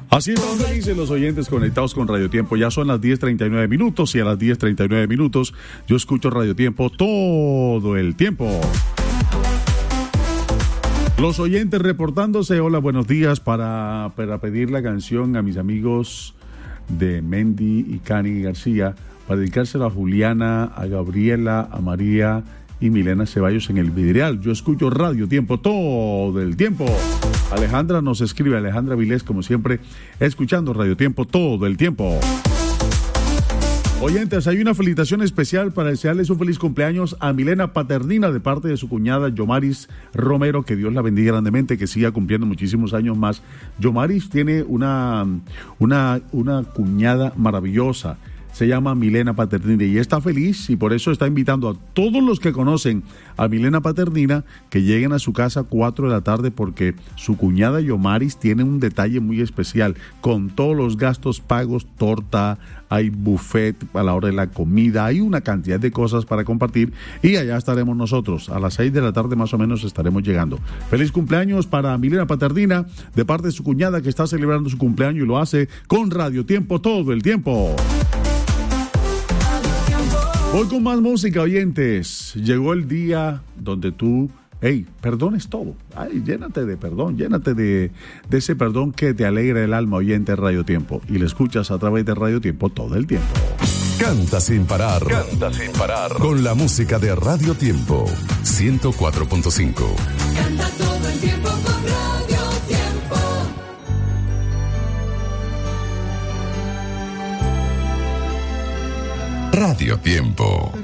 Así están felices los oyentes conectados con Radio Tiempo. Ya son las 10:39 minutos y a las 10:39 minutos yo escucho Radio Tiempo todo el tiempo. Los oyentes reportándose. Hola, buenos días, para pedir la canción a mis amigos de Mendy y Cani García, para dedicársela a Juliana, a Gabriela, a María y Milena Ceballos en el Vidrial. Yo escucho Radio Tiempo todo el tiempo. Alejandra nos escribe, Alejandra Vilés, como siempre, escuchando Radio Tiempo todo el tiempo. Oyentes, hay una felicitación especial para desearles un feliz cumpleaños a Milena Paternina de parte de su cuñada Yomaris Romero. Que Dios la bendiga grandemente, que siga cumpliendo muchísimos años más. Yomaris tiene una cuñada maravillosa. Se llama Milena Paternina y está feliz, y por eso está invitando a todos los que conocen a Milena Paternina que lleguen a su casa a 4 de la tarde, porque su cuñada Yomaris tiene un detalle muy especial. Con todos los gastos pagos, torta, hay buffet a la hora de la comida, hay una cantidad de cosas para compartir, y allá estaremos nosotros. A las 6 de la tarde más o menos estaremos llegando. Feliz cumpleaños para Milena Paternina de parte de su cuñada, que está celebrando su cumpleaños y lo hace con Radio Tiempo todo el tiempo. Voy con más música, oyentes. Llegó el día donde tú, perdones todo. Llénate de perdón, llénate de ese perdón que te alegra el alma, oyente de Radio Tiempo. Y le escuchas a través de Radio Tiempo todo el tiempo. Canta sin parar. Canta sin parar. Con la música de Radio Tiempo. 104.5. Canta todo el tiempo con Radio Tiempo. Radio Tiempo.